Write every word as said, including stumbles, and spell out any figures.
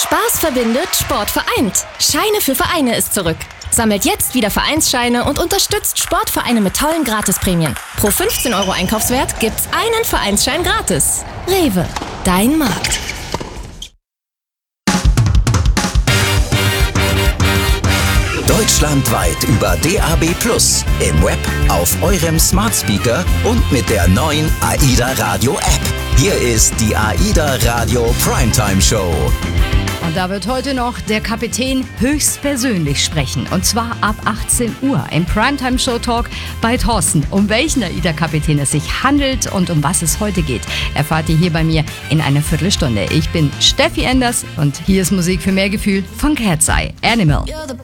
Spaß verbindet, Sport vereint. Scheine für Vereine ist zurück. Sammelt jetzt wieder Vereinsscheine und unterstützt Sportvereine mit tollen Gratisprämien. Pro fünfzehn Euro Einkaufswert gibt's einen Vereinsschein gratis. Rewe, dein Markt. Deutschlandweit über D A B plus, im Web, auf eurem Smart Speaker und mit der neuen AIDA Radio App. Hier ist die AIDA Radio Primetime Show. Und da wird heute noch der Kapitän höchstpersönlich sprechen. Und zwar ab achtzehn Uhr im Primetime Show Talk bei Thorsten. Um welchen AIDA-Kapitän es sich handelt und um was es heute geht, erfahrt ihr hier bei mir in einer Viertelstunde. Ich bin Steffi Enders und hier ist Musik für mehr Gefühl von Cat's Eye, Animal. You're the